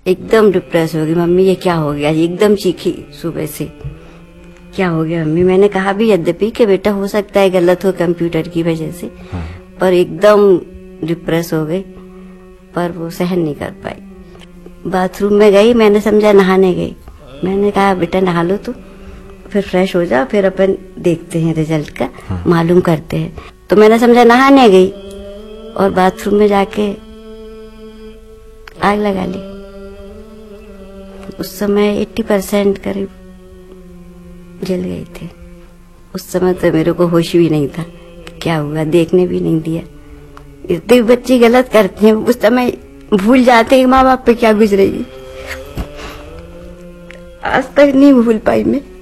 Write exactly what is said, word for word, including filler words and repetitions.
एकदम डिप्रेस हो गई। मम्मी ये क्या हो गया, एकदम चीखी सुबह से, क्या हो गया मम्मी। मैंने कहा भी यद्यपि कि बेटा हो सकता है गलत हो कंप्यूटर की वजह से, पर एकदम डिप्रेस हो गई, पर वो सहन नहीं कर पाई। बाथरूम में गई, मैंने समझा नहाने गई। मैंने कहा बेटा नहा लो तो फिर फ्रेश हो जा, फिर अपन देखते हैं रिजल्ट का, मालूम करते हैं। तो मैंने समझा नहाने गई और बाथरूम में जाके आग लगा ली। उस समय अस्सी परसेंट करीब जल गई थी। उस समय तो मेरे को होश भी नहीं था क्या हुआ, देखने भी नहीं दिया। इतने बच्चे गलत करते हैं, उस समय भूल जाते हैं माँ बाप पे क्या गुजरेगी। आज तक नहीं भूल पाई मैं।